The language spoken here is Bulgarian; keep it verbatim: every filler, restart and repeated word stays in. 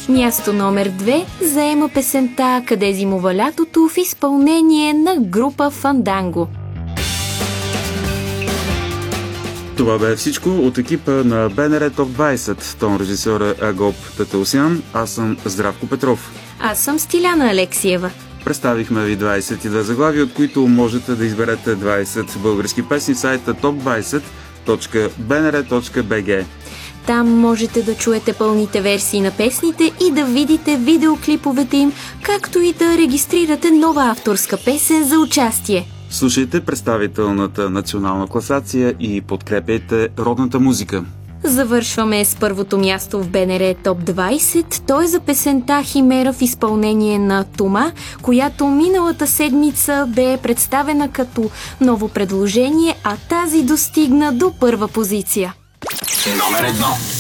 Място номер две заема песента "Къде зимува лятото" в изпълнение на група Фанданго. Това бе всичко от екипа на БНР Топ двайсет. Тон режисьора Агоп Татаусян. Аз съм Здравко Петров. Аз съм Стиляна Алексиева. Представихме ви двайсет и две заглавия, от които можете да изберете двайсет български песни в сайта топ двайсет точка би ен ар точка би джи. Там можете да чуете пълните версии на песните и да видите видеоклиповете им, както и да регистрирате нова авторска песен за участие. Слушайте представителната национална класация и подкрепяйте родната музика. Завършваме с първото място в БНР Топ двайсет. Той е за песента "Химера" в изпълнение на Тома, която миналата седмица бе представена като ново предложение, а тази достигна до първа позиция. Номер едно.